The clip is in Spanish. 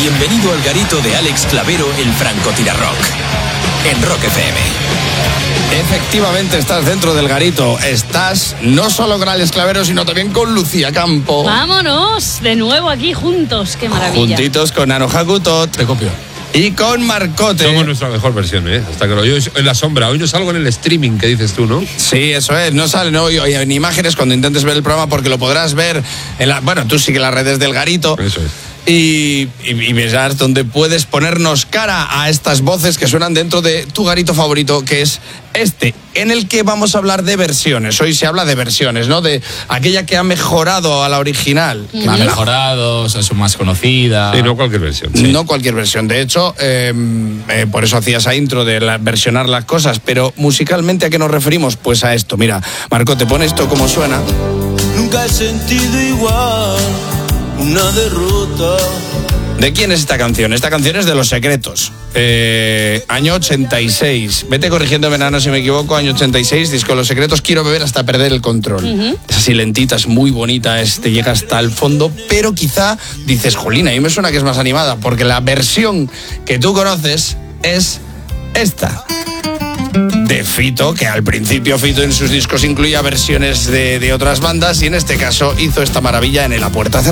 Bienvenido al garito de Alex Clavero, el francotirarrock, en Rock FM. Efectivamente, estás dentro del garito. Estás no solo con Alex Clavero, sino también con Lucía Campo. ¡Vámonos! De nuevo aquí juntos, qué maravilla. Juntitos con Ano Hakutot. Te copio. Y con Marcote. Somos nuestra mejor versión, ¿eh? Hasta que lo yo en la sombra. Hoy no salgo en el streaming que dices tú, ¿no? Sí, eso es. No salen hoy en imágenes cuando intentes ver el programa, porque lo podrás ver en tú sigue las redes del garito. Eso es. Y verás donde puedes ponernos cara a estas voces que suenan dentro de tu garito favorito, que es este, en el que vamos a hablar de versiones. Hoy se habla de versiones, ¿no? De aquella que ha mejorado a la original. Que ha mejorado, es más conocida. Sí, no cualquier versión. Sí. No cualquier versión. De hecho, por eso hacía esa intro de versionar las cosas. Pero musicalmente, ¿a qué nos referimos? Pues a esto. Mira, Marco, te pone esto como suena. Nunca he sentido igual una derrota. ¿De quién es esta canción? Esta canción es de Los Secretos. Año 86. Vete corrigiendo, Venano, si me equivoco. Año 86, disco Los Secretos. Quiero beber hasta perder el control. Es así lentita, es muy bonita, te llega hasta el fondo. Pero quizá dices, jolina, a mí me suena que es más animada, porque la versión que tú conoces es esta. De Fito, que al principio Fito en sus discos incluía versiones de otras bandas, y en este caso hizo esta maravilla en el A Puerta Cerrada.